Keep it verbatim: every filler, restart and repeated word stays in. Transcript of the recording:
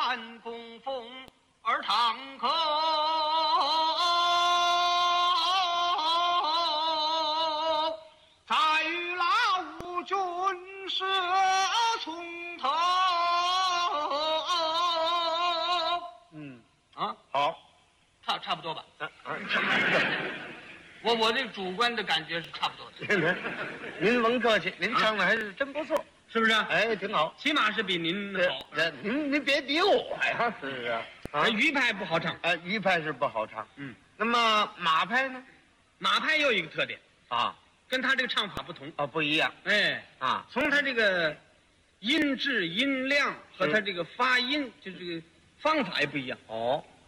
山供奉而堂口，再与老吴军师从头。 嗯啊， 好， 差差不多吧？ 啊啊， 我我这主观的感觉是差不多的， 您甭客气，您唱的还是真不错， 是不是？ 哎，挺好。 起码是比您好。 这您您别敌我呀，是不是？啊， 鱼派不好唱， 哎，鱼派是不好唱， 嗯。 那么马派呢？ 马派又有一个特点， 啊跟他这个唱法不同。 啊，不一样哎， 啊。 从他这个音质、音量和他这个发音，就这个方法也不一样。 哦，